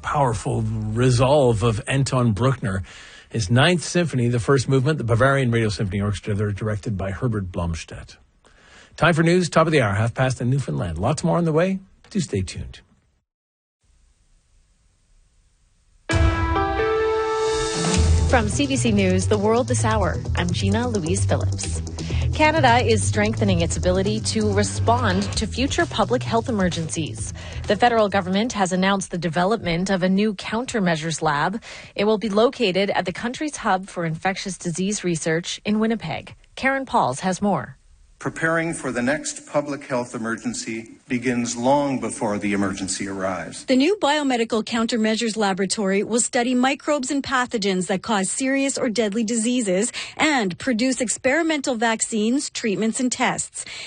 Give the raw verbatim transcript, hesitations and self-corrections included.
powerful resolve of Anton Bruckner. His Ninth Symphony, the first movement, the Bavarian Radio Symphony Orchestra, they're directed by Herbert Blomstedt. Time for news, top of the hour, half past in Newfoundland. Lots more on the way. Do stay tuned. From C B C News, The World This Hour, I'm Gina Louise Phillips. Canada is strengthening its ability to respond to future public health emergencies. The federal government has announced the development of a new countermeasures lab. It will be located at the country's hub for infectious disease research in Winnipeg. Karen Pauls has more. Preparing for the next public health emergency begins long before the emergency arrives. The new biomedical countermeasures laboratory will study microbes and pathogens that cause serious or deadly diseases and produce experimental vaccines, treatments, and tests.